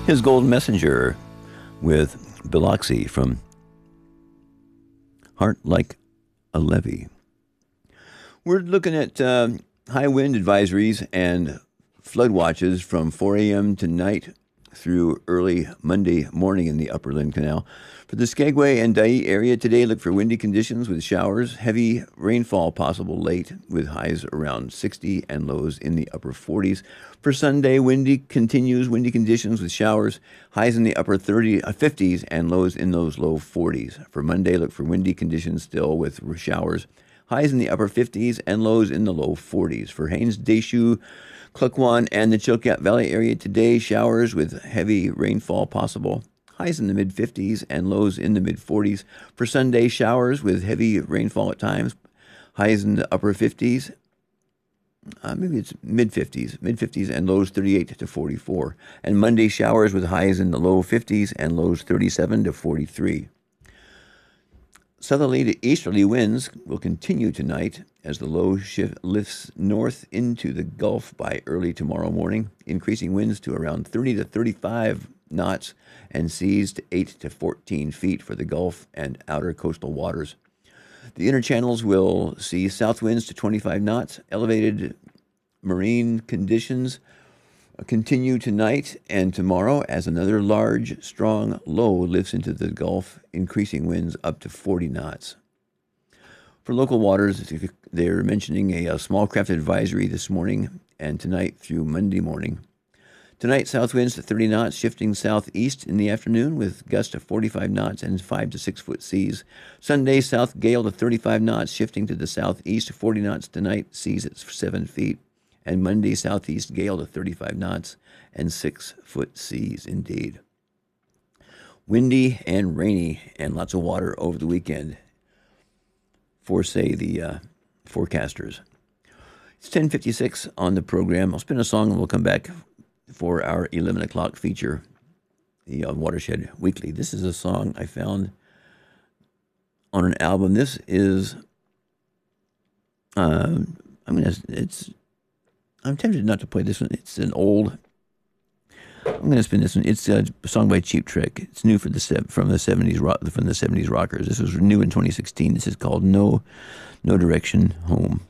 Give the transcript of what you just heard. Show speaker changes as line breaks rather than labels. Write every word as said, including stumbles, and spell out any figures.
His Golden Messenger with Biloxi from Heart Like a Levee. We're looking at uh, high wind advisories and flood watches from four a.m. tonight through early Monday morning in the Upper Lynn Canal. For the Skagway and Dyea area today, look for windy conditions with showers, heavy rainfall possible late with highs around sixty and lows in the upper forties. For Sunday, windy continues, windy conditions with showers, highs in the upper thirty, uh, fifties and lows in those low forties. For Monday, look for windy conditions still with showers, highs in the upper fifties and lows in the low forties. For Haines, Deschutes, Klukwan, and the Chilkat Valley area today, showers with heavy rainfall possible. Highs in the mid-fifties and lows in the mid-forties. For Sunday, showers with heavy rainfall at times. Highs in the upper fifties. Uh, maybe it's mid-fifties. Mid-fifties and lows thirty-eight to forty-four. And Monday, showers with highs in the low fifties and lows thirty-seven to forty-three. Southerly to easterly winds will continue tonight as the low shift lifts north into the Gulf by early tomorrow morning, increasing winds to around thirty to thirty-five knots and seas to eight to fourteen feet for the Gulf and outer coastal waters. The inner channels will see south winds to twenty-five knots. Elevated marine conditions continue tonight and tomorrow as another large, strong low lifts into the Gulf, increasing winds up to forty knots. For local waters, they're mentioning a, a small craft advisory this morning and tonight through Monday morning. Tonight, south winds to thirty knots, shifting southeast in the afternoon with gusts to forty-five knots and five to six foot seas. Sunday, south gale to thirty-five knots, shifting to the southeast to forty knots tonight, seas at seven feet. And Monday, southeast gale to thirty-five knots and six foot seas indeed. Windy and rainy and lots of water over the weekend for, say, the uh, forecasters. It's ten fifty-six on the program. I'll spin a song and we'll come back for our eleven o'clock feature, the uh, Watershed Weekly. This is a song I found on an album. This is, uh, I'm gonna, it's, I'm tempted not to play this one. It's an old, I'm gonna spin this one. It's a song by Cheap Trick. It's new for the from the seventies rock from the seventies rockers. This was new in twenty sixteen. This is called No, No Direction Home.